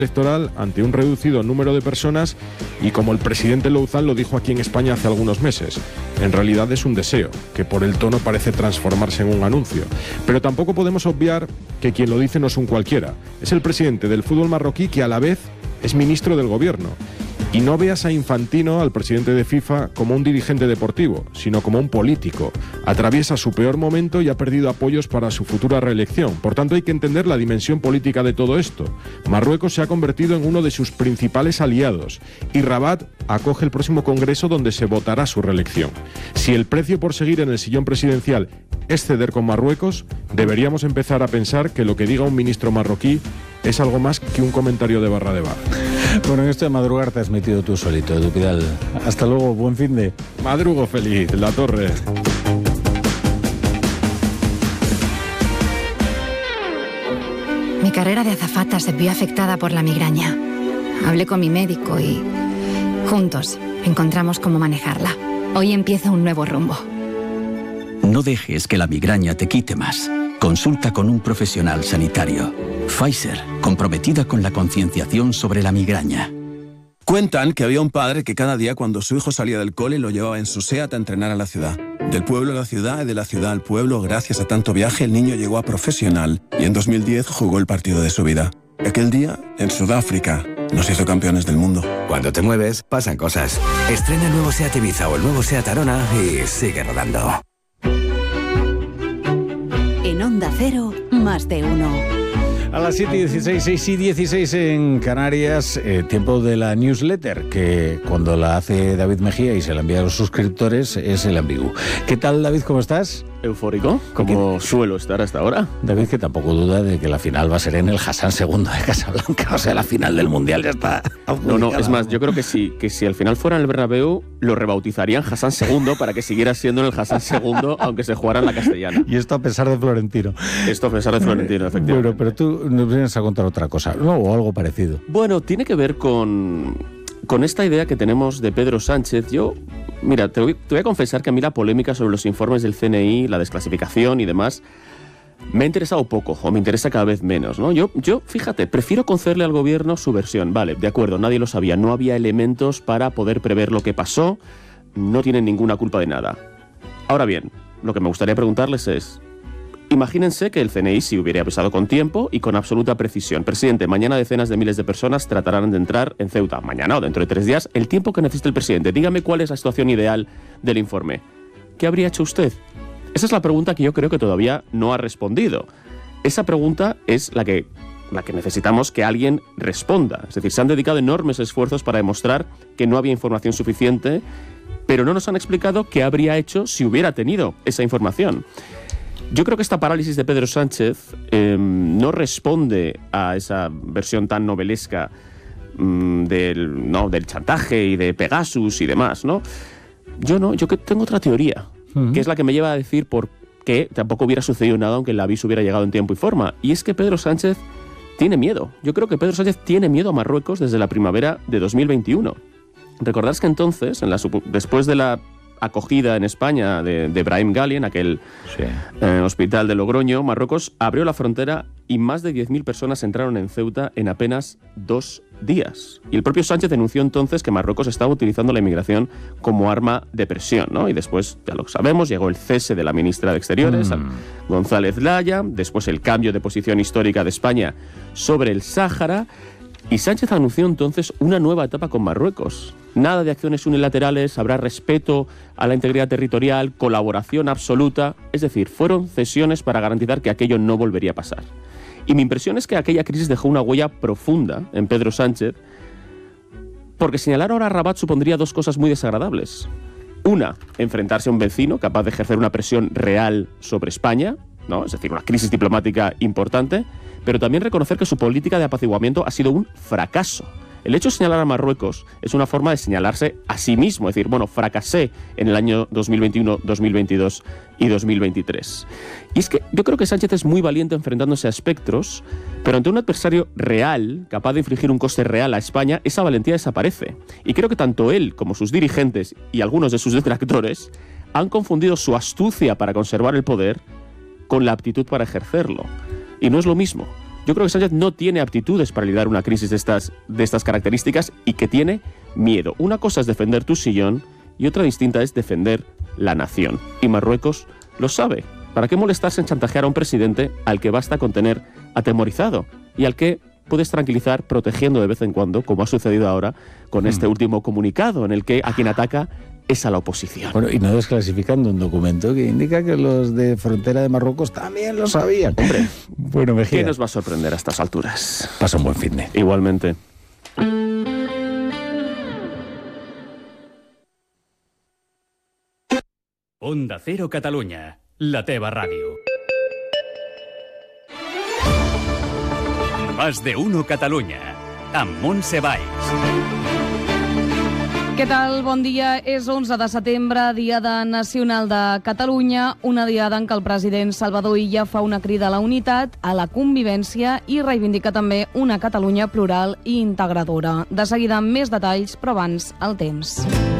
electoral ante un reducido número de personas y, como el presidente Louzán lo dijo aquí en España hace algunos meses, en realidad es un deseo, que por el tono parece transformarse en un anuncio. Pero tampoco podemos obviar que quien lo dice no es un cualquiera. Es el presidente del fútbol marroquí, que a la vez es ministro del gobierno. Y no veas a Infantino, al presidente de FIFA, como un dirigente deportivo, sino como un político. Atraviesa su peor momento y ha perdido apoyos para su futura reelección. Por tanto, hay que entender la dimensión política de todo esto. Marruecos se ha convertido en uno de sus principales aliados y Rabat acoge el próximo congreso donde se votará su reelección. Si el precio por seguir en el sillón presidencial es ceder con Marruecos, deberíamos empezar a pensar que lo que diga un ministro marroquí es algo más que un comentario de barra de bar. Bueno, en esto de madrugar te has metido tú solito, Edu Pidal. Hasta luego, buen fin de... Madrugo feliz, La Torre. Mi carrera de azafata se vio afectada por la migraña. Hablé con mi médico y juntos encontramos cómo manejarla. Hoy empieza un nuevo rumbo. No dejes que la migraña te quite más. Consulta con un profesional sanitario. Pfizer, comprometida con la concienciación sobre la migraña. Cuentan que había un padre que cada día cuando su hijo salía del cole lo llevaba en su SEAT a entrenar a la ciudad. Del pueblo a la ciudad y de la ciudad al pueblo, gracias a tanto viaje, el niño llegó a profesional y en 2010 jugó el partido de su vida. Aquel día, en Sudáfrica, nos hizo campeones del mundo. Cuando te mueves, pasan cosas. Estrena el nuevo SEAT Ibiza o el nuevo SEAT Arona y sigue rodando. En Onda Cero, Más de Uno. A las 7:16, 6:16 en Canarias, tiempo de la newsletter, que cuando la hace David Mejía y se la envía a los suscriptores es el ambiguo. ¿Qué tal, David? ¿Cómo estás? Eufórico, como suelo estar hasta ahora. David, que tampoco duda de que la final va a ser en el Hassan II de Casablanca, o sea, la final del Mundial ya está adjudicada. No, es más, yo creo que si al final fuera en el Bernabéu, lo rebautizarían Hassan II para que siguiera siendo en el Hassan II, aunque se jugara en la castellana. Y esto a pesar de Florentino. Esto a pesar de Florentino, efectivamente. Bueno, pero tú nos vienes a contar otra cosa, ¿no? O algo parecido. Bueno, tiene que ver con esta idea que tenemos de Pedro Sánchez. Mira, te voy a confesar que a mí la polémica sobre los informes del CNI, la desclasificación y demás, me ha interesado poco, o me interesa cada vez menos, ¿no? Yo, fíjate, prefiero concederle al gobierno su versión. Vale, de acuerdo, nadie lo sabía, no había elementos para poder prever lo que pasó, no tienen ninguna culpa de nada. Ahora bien, lo que me gustaría preguntarles es, imagínense que el CNI sí hubiera avisado con tiempo y con absoluta precisión. Presidente, mañana decenas de miles de personas tratarán de entrar en Ceuta. Mañana o dentro de 3 días, el tiempo que necesite el presidente. Dígame cuál es la situación ideal del informe. ¿Qué habría hecho usted? Esa es la pregunta que yo creo que todavía no ha respondido. Esa pregunta es la que necesitamos que alguien responda. Es decir, se han dedicado enormes esfuerzos para demostrar que no había información suficiente, pero no nos han explicado qué habría hecho si hubiera tenido esa información. Yo creo que esta parálisis de Pedro Sánchez no responde a esa versión tan novelesca del chantaje y de Pegasus y demás, ¿no? Yo que tengo otra teoría, que es la que me lleva a decir por qué tampoco hubiera sucedido nada aunque el aviso hubiera llegado en tiempo y forma. Y es que Pedro Sánchez tiene miedo. Yo creo que Pedro Sánchez tiene miedo a Marruecos desde la primavera de 2021. Recordáis que entonces, después de la acogida en España de Brahim Ghali en aquel hospital de Logroño, Marruecos abrió la frontera y más de 10.000 personas entraron en Ceuta en apenas 2 días. Y el propio Sánchez denunció entonces que Marruecos estaba utilizando la inmigración como arma de presión, ¿no? Y después, ya lo sabemos, llegó el cese de la ministra de Exteriores, González Laya, después el cambio de posición histórica de España sobre el Sáhara, y Sánchez anunció entonces una nueva etapa con Marruecos. Nada de acciones unilaterales, habrá respeto a la integridad territorial, colaboración absoluta. Es decir, fueron cesiones para garantizar que aquello no volvería a pasar. Y mi impresión es que aquella crisis dejó una huella profunda en Pedro Sánchez, porque señalar ahora a Rabat supondría 2 cosas muy desagradables. Una, enfrentarse a un vecino capaz de ejercer una presión real sobre España, ¿no? Es decir, una crisis diplomática importante, pero también reconocer que su política de apaciguamiento ha sido un fracaso. El hecho de señalar a Marruecos es una forma de señalarse a sí mismo, es decir, bueno, fracasé en el año 2021, 2022 y 2023. Y es que yo creo que Sánchez es muy valiente enfrentándose a espectros, pero ante un adversario real, capaz de infligir un coste real a España, esa valentía desaparece. Y creo que tanto él como sus dirigentes y algunos de sus detractores han confundido su astucia para conservar el poder con la aptitud para ejercerlo. Y no es lo mismo. Yo creo que Sánchez no tiene aptitudes para liderar una crisis de estas características y que tiene miedo. Una cosa es defender tu sillón y otra distinta es defender la nación. Y Marruecos lo sabe. ¿Para qué molestarse en chantajear a un presidente al que basta con tener atemorizado y al que puedes tranquilizar protegiendo de vez en cuando, como ha sucedido ahora con este último comunicado en el que a quien ataca es a la oposición? Bueno, y no desclasificando un documento que indica que los de frontera de Marruecos también lo sabían. Hombre, bueno, Mejía, ¿qué nos va a sorprender a estas alturas? pasa un buen fin de. Igualmente. Onda Cero Catalunya, la teva ràdio. Más de uno Catalunya, amb Montse Valls. Què tal? Bon dia. És 11 de setembre, Diada Nacional de Catalunya, una diada en què el president Salvador Illa fa una crida a la unitat, a la convivència i reivindica també una Catalunya plural i integradora. De seguida, més detalls, però abans, el temps.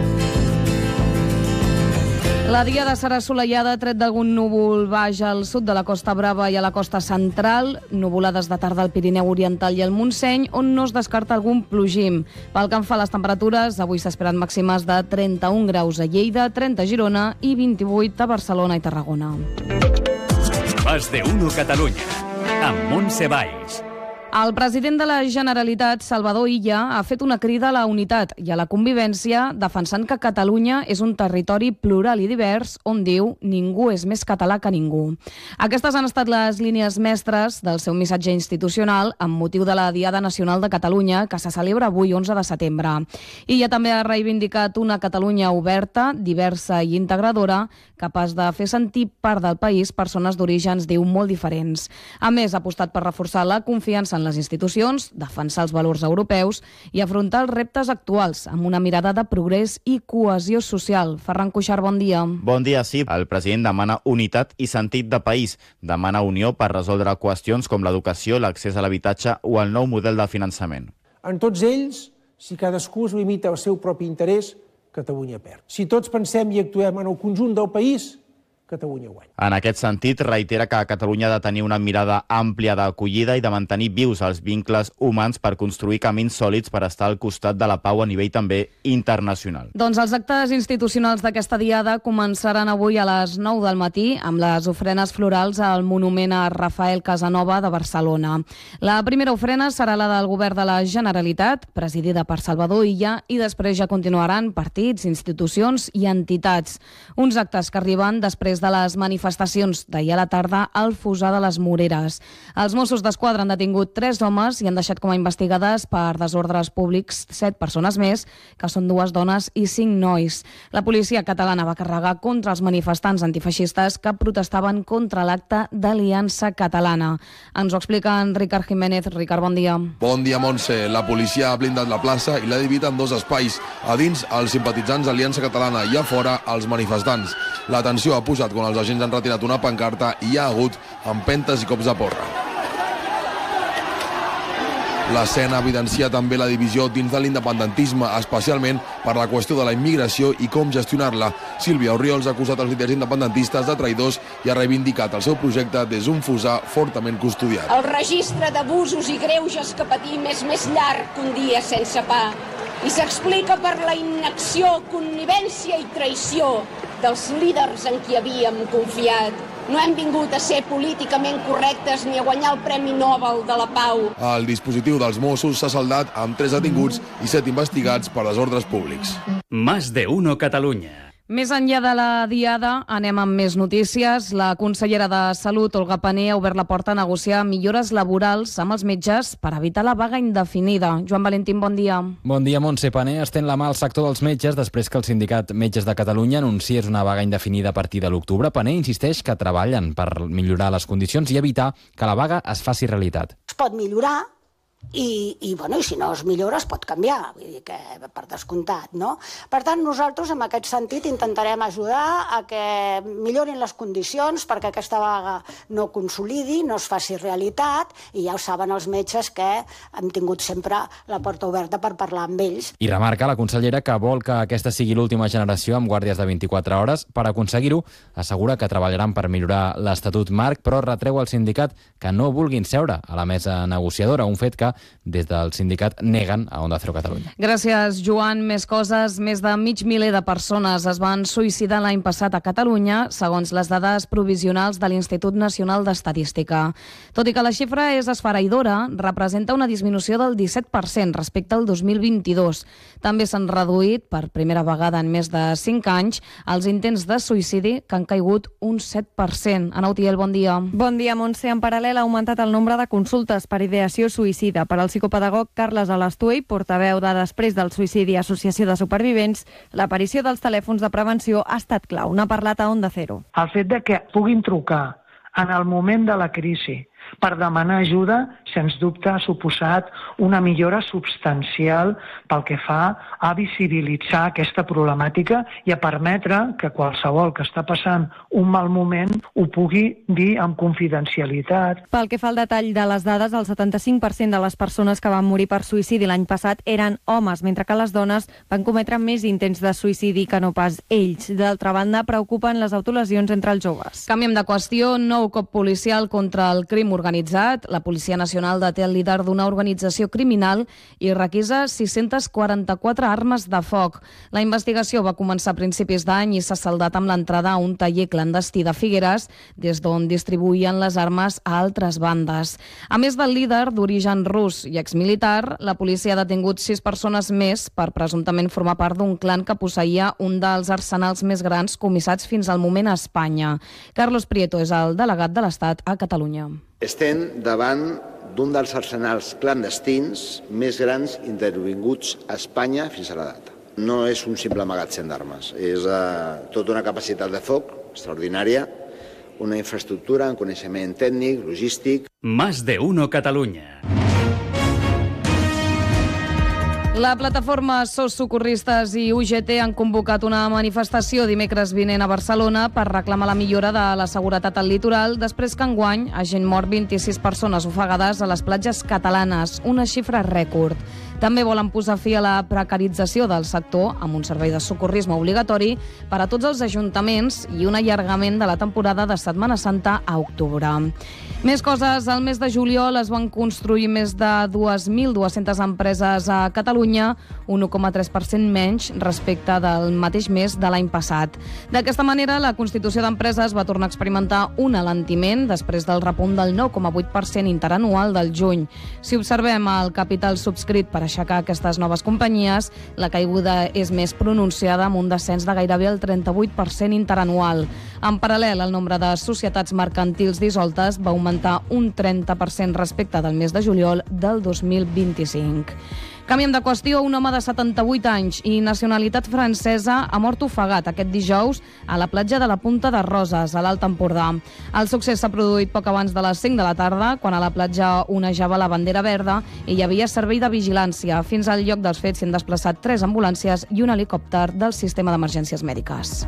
La diada serà assolellada, tret d'algun núvol baix al sud de la Costa Brava i a la costa central, nuvolades de tarda al Pirineu Oriental i al Montseny, on no es descarta algun plogim. Pel que fa a les temperatures, avui s'esperen màximes de 31 graus a Lleida, 30 a Girona i 28 a Barcelona i Tarragona. Más de uno Catalunya, amb Montse Valls. El president de la Generalitat, Salvador Illa, ha fet una crida a la unitat i a la convivència, defensant que Catalunya és un territori plural i divers on diu ningú és més català que ningú. Aquestes han estat les línies mestres del seu missatge institucional amb motiu de la Diada Nacional de Catalunya, que se celebra avui, 11 de setembre. Illa també ha reivindicat una Catalunya oberta, diversa i integradora, capaç de fer sentir part del país persones d'orígens, diu, molt diferents. A més, ha apostat per reforçar la confiança en les institucions, defensar els valors europeus i afrontar els reptes actuals amb una mirada de progrés i cohesió social. Ferran Cuixart, bon dia. Bon dia, sí. El president demana unitat i sentit de país. Demana unió per resoldre qüestions com l'educació, l'accés a l'habitatge o el nou model de finançament. En tots ells, si cadascú es limita al seu propi interès, Catalunya perd. Si tots pensem i actuem en el conjunt del país, Catalunya guanya. En aquest sentit, reitera que Catalunya ha de tenir una mirada àmplia d'acollida i de mantenir vius els vincles humans per construir camins sòlids per estar al costat de la pau a nivell també internacional. Doncs els actes institucionals d'aquesta diada començaran avui a les 9 del matí amb les ofrenes florals al monument a Rafael Casanova de Barcelona. La primera ofrena serà la del govern de la Generalitat, presidida per Salvador Illa, i després ja continuaran partits, institucions i entitats. Uns actes que arriben després de les manifestacions d'ahir a la tarda al Fossar de les Moreres. Els Mossos d'Esquadra han detingut 3 homes i han deixat com a investigades per desordres públics 7 persones més, que són 2 dones i 5 nois. La policia catalana va carregar contra els manifestants antifeixistes que protestaven contra l'acte d'Aliança Catalana. Ens ho explica en Ricard Jiménez. Ricard, bon dia. Bon dia, Montse. La policia ha blindat la plaça i l'ha dividit en 2 espais. A dins, els simpatitzants d'Aliança Catalana i a fora, els manifestants. La tensió ha pujat quan els agents han retirat una pancarta i hi ha hagut empentes i cops de porra. L'escena evidencia també la divisió dins de l'independentisme, especialment per la qüestió de la immigració i com gestionar-la. Sílvia Orriols ha acusat els líders independentistes de traïdors i ha reivindicat el seu projecte des d'un Fossar fortament custodiat. El registre d'abusos i greuges que patim és més llarg que un dia sense pa i s'explica per la inacció, connivència i traïció dels líders en qui havíem confiat. No hem vingut a ser políticament correctes ni a guanyar el Premi Nobel de la Pau. El dispositiu dels Mossos s'ha saldat amb 3 detinguts i 7 investigats per desordres públics. Más de uno Catalunya. Més enllà de la diada, anem amb més notícies. La consellera de Salut, Olga Pané, ha obert la porta a negociar millores laborals amb els metges per evitar la vaga indefinida. Joan Valentín, bon dia. Bon dia, Montse. Pané estén la mà al sector dels metges després que el sindicat Metges de Catalunya anunciés una vaga indefinida a partir de l'octubre. Pané insisteix que treballen per millorar les condicions i evitar que la vaga es faci realitat. Es pot millorar, i si no es millora es pot canviar, vull dir que per descomptat, no? Per tant, nosaltres en aquest sentit intentarem ajudar a que millorin les condicions perquè aquesta vaga no consolidi, no es faci realitat, i ja ho saben els metges que hem tingut sempre la porta oberta per parlar amb ells. I remarca la consellera que vol que aquesta sigui l'última generació amb guàrdies de 24 hores. Per aconseguir-ho, assegura que treballaran per millorar l'Estatut Marc, però retreu al sindicat que no vulguin seure a la mesa negociadora, un fet que des del sindicat neguen a Onda Cero Catalunya. Gràcies, Joan. Més coses. Més de 500.000 de persones es van suïcidar l'any passat a Catalunya, segons les dades provisionals de l'Institut Nacional d'Estadística. Tot i que la xifra és esfereïdora, representa una disminució del 17% respecte al 2022. També s'han reduït, per primera vegada en més de 5 anys, els intents de suïcidi, que han caigut un 7%. Ana Utiel, bon dia. Bon dia, Montse. En paral·lel ha augmentat el nombre de consultes per ideació suïcida. Per al psicopedagog Carles Alastuey, portaveu de Després del suïcidi Associació de Supervivents, l'aparició dels telèfons de prevenció ha estat clau. N'ha parlat a Onda Cero. El fet de que puguin trucar en el moment de la crisi per demanar ajuda, sens dubte, ha suposat una millora substancial pel que fa a visibilitzar aquesta problemàtica i a permetre que qualsevol que està passant un mal moment ho pugui dir amb confidencialitat. Pel que fa al detall de les dades, el 75% de les persones que van morir per suïcidi l'any passat eren homes, mentre que les dones van cometre més intents de suïcidi que no pas ells. D'altra banda, preocupen les autolesions entre els joves. Canviem de qüestió. Nou cop policial contra el crim organitzat. La Policia Nacional deté el líder d'una organització criminal i requisa 644 armes de foc. La investigació va començar a principis d'any i s'ha saldat amb l'entrada a un taller clandestí de Figueres, des d'on distribuïen les armes a altres bandes. A més del líder, d'origen rus i exmilitar, la policia ha detingut 6 persones més per presumptament formar part d'un clan que posseïa un dels arsenals més grans comissats fins al moment a Espanya. Carlos Prieto és el delegat de l'Estat a Catalunya. Estem davant d'un dels arsenals clandestins més grans intervinguts a Espanya fins a la data. No és un simple magatzem d'armes, és tota una capacitat de foc extraordinària, una infraestructura, un coneixement tècnic, logístic. Más de uno Catalunya. La plataforma SOS Socorristes i UGT han convocat una manifestació dimecres vinent a Barcelona per reclamar la millora de la seguretat al litoral després que enguany hagin mort 26 persones ofegades a les platges catalanes, una xifra rècord. També volen posar fi a la precarització del sector amb un servei de socorrisme obligatori per a tots els ajuntaments i un allargament de la temporada de Setmana Santa a octubre. Més coses. Al mes de juliol es van construir més de 2.200 empreses a Catalunya, un 1,3% menys respecte del mateix mes de l'any passat. D'aquesta manera, la constitució d'empreses va tornar a experimentar un alentiment després del repunt del 9,8% interanual del juny. Si observem el capital subscrit per aixecar aquestes noves companyies, la caiguda és més pronunciada amb un descens de gairebé el 38% interanual. En paral·lel, el nombre de societats mercantils dissoltes va augmentar un 30% respecte del mes de juliol del 2025. Canviem de qüestió. Un home de 78 anys i nacionalitat francesa ha mort ofegat aquest dijous a la platja de la Punta de Roses, a l'Alt Empordà. El succés s'ha produït poc abans de les 5 de la tarda, quan a la platja onejava la bandera verda i hi havia servei de vigilància. Fins al lloc dels fets s'hi han desplaçat 3 ambulàncies i un helicòpter del sistema d'emergències mèdiques.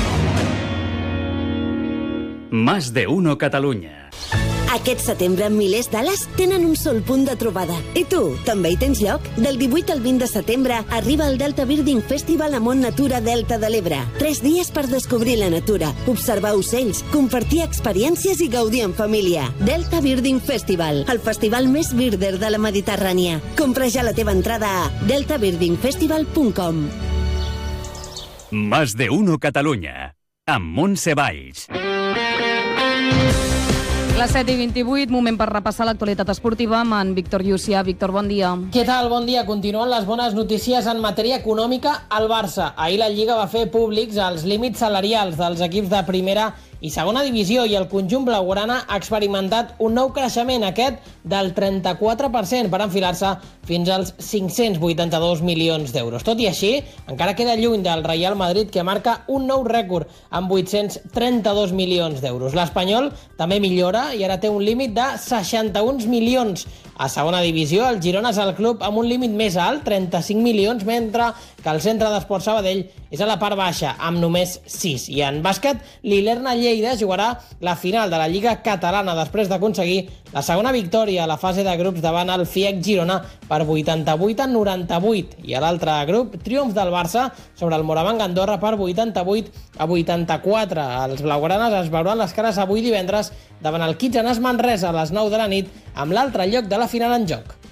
Más de uno Catalunya. Aquest setembre, milers d'ales tenen un sol punt de trobada. I tu, també hi tens lloc? Del 18 al 20 de setembre arriba el Delta Birding Festival a Mont Natura Delta de l'Ebre. 3 dies per descobrir la natura, observar ocells, compartir experiències i gaudir en família. Delta Birding Festival, el festival més birder de la Mediterrània. Compra ja la teva entrada a deltabirdingfestival.com. Más de uno Catalunya, amb Montse Valls. Les 7:28, moment per repassar l'actualitat esportiva amb en Víctor Llucià. Víctor, bon dia. Què tal? Bon dia. Continuen les bones notícies en matèria econòmica al Barça. Ahir la Lliga va fer públics els límits salarials dels equips de primera i segona divisió i el conjunt blaugrana ha experimentat un nou creixement, aquest del 34% per enfilar-se fins als 582 milions d'euros. Tot i així, encara queda lluny del Real Madrid, que marca un nou rècord amb 832 milions d'euros. L'Espanyol també millora i ara té un límit de 61 milions. A segona divisió, el Girona és el club amb un límit més alt, 35 milions, mentre que el Centre d'Esport Sabadell és a la part baixa, amb només 6. I en bàsquet, l'Ilerna Lleida jugarà la final de la Lliga Catalana després d'aconseguir la segona victòria a la fase de grups davant el FIEC Girona per 88-98. I a l'altre grup, triomf del Barça sobre el Moravang Andorra per 88-84. Els blaugranes es veuran les cares avui divendres davant el Kitsanes Manresa a les 9 de la nit, amb l'altre lloc de la final en joc.